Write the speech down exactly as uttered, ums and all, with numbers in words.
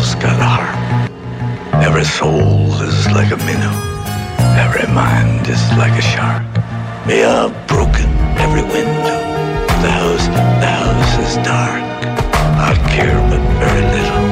girl's got a heart. Every soul is like a minnow. Every mind is like a shark. May have broken every window. The house, the house is dark. I care but very little.